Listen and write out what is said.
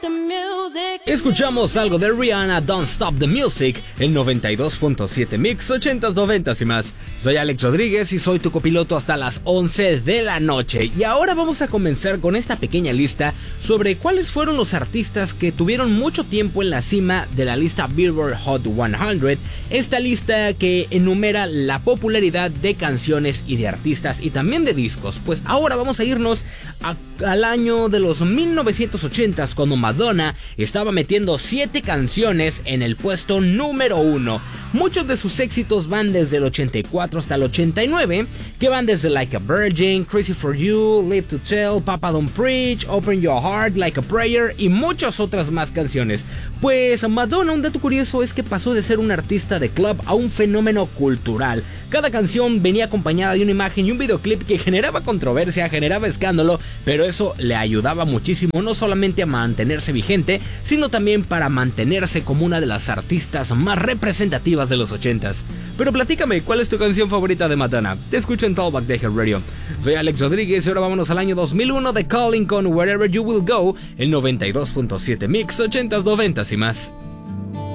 Escuchamos algo de Rihanna, Don't Stop the Music, el 92.7 Mix, 80s, 90s y más. Soy Alex Rodríguez y soy tu copiloto hasta las 11 de la noche. Y ahora vamos a comenzar con esta pequeña lista sobre cuáles fueron los artistas que tuvieron mucho tiempo en la cima de la lista Billboard Hot 100. Esta lista que enumera la popularidad de canciones y de artistas y también de discos. Pues ahora vamos a irnos al año de los 1980s, cuando Madonna estaba metiendo 7 canciones en el puesto número 1. Muchos de sus éxitos van desde el 84 hasta el 89, que van desde Like a Virgin, Crazy for You, Live to Tell, Papa Don't Preach, Open Your Heart, Like a Prayer y muchas otras más canciones. Pues Madonna, un dato curioso es que pasó de ser un artista de club a un fenómeno cultural. Cada canción venía acompañada de una imagen y un videoclip que generaba controversia, generaba escándalo, pero eso le ayudaba muchísimo, no solamente a mantenerse vigente, sino también para mantenerse como una de las artistas más representativas de los 80s. Pero platícame, ¿cuál es tu canción favorita de Madonna? Te escucho en Talkback de Hit Radio. Soy Alex Rodríguez y ahora vámonos al año 2001 de Calling con Wherever You Will Go, el 92.7 Mix, 80s, 90s y más.